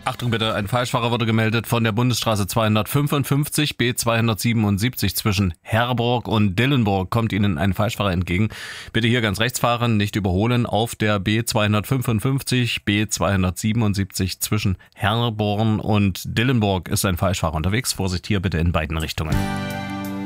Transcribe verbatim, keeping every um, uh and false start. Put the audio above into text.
Achtung bitte, ein Falschfahrer wurde gemeldet von der Bundesstraße zweihundertfünfundfünfzig B zweihundertsiebenundsiebzig zwischen Herborg und Dillenburg kommt Ihnen ein Falschfahrer entgegen. Bitte hier ganz rechts fahren, nicht überholen. Auf der B zweihundertfünfundfünfzig B zweihundertsiebenundsiebzig zwischen Herborn und Dillenburg ist ein Falschfahrer unterwegs. Vorsicht hier bitte in beiden Richtungen.